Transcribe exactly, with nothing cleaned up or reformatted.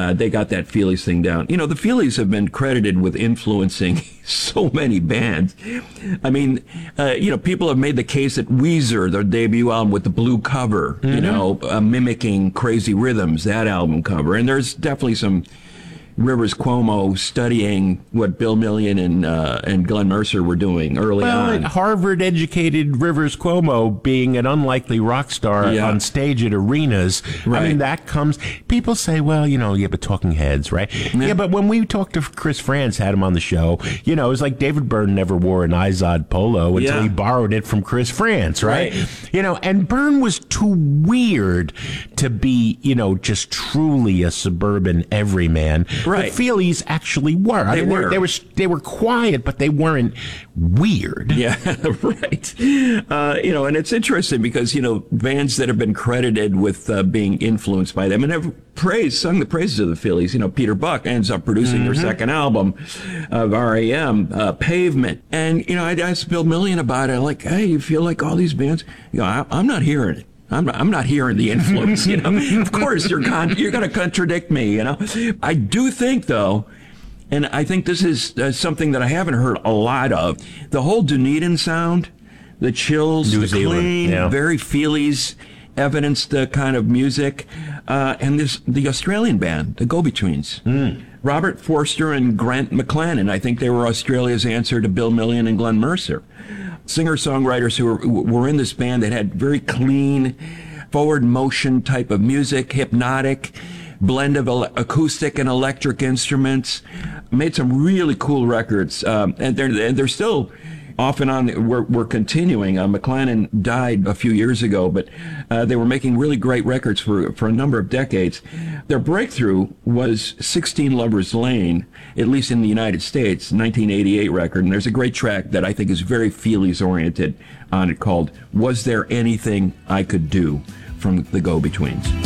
uh, they got that Feelies thing down. You know, the Feelies have been credited with influencing so many bands. I mean, uh, you know, people have made the case that Weezer, their debut album with the blue cover, mm-hmm. you know, uh, mimicking Crazy Rhythms, that album cover. And there's definitely some Rivers Cuomo studying what Bill Million and uh, and Glenn Mercer were doing early well, on. Harvard-educated Rivers Cuomo being an unlikely rock star yeah. on stage at arenas. Right. I mean, that comes... People say, well, you know, yeah, but Talking Heads, right? Yeah, yeah but when we talked to Chris Frantz, had him on the show, you know, it was like David Byrne never wore an Izod polo until yeah. he borrowed it from Chris Frantz, right? right? You know, and Byrne was too weird to be, you know, just truly a suburban everyman. Right. The Feelies actually were. I they mean, were. They, they were. They were quiet, but they weren't weird. Yeah, right. Uh, you know, and it's interesting because, you know, bands that have been credited with uh, being influenced by them and have praised, sung the praises of the Feelies. You know, Peter Buck ends up producing mm-hmm. their second album of R E M, uh, Pavement. And, you know, I asked Bill Million about it. Like, hey, you feel like all these bands? You know, I, I'm not hearing it. I'm not, I'm not hearing the influence, you know. Of course, you're con- you're going to contradict me, you know. I do think, though, and I think this is uh, something that I haven't heard a lot of, the whole Dunedin sound, the chills, New the Zealand, clean, yeah. very Feelies evidenced uh, kind of music, uh, and this the Australian band, the Go-Betweens. Mm. Robert Forster and Grant McLennan, I think they were Australia's answer to Bill Million and Glenn Mercer. Singer-songwriters who were, were in this band that had very clean, forward motion type of music, hypnotic, blend of ele- acoustic and electric instruments, made some really cool records. Um, and they're, and they're still off and on. We're, we're continuing. Uh, McLennan died a few years ago, but uh, they were making really great records for, for a number of decades. Their breakthrough was sixteen Lovers Lane, at least in the United States, nineteen eighty-eight record. And there's a great track that I think is very Feelies oriented on it called Was There Anything I Could Do from the Go-Betweens.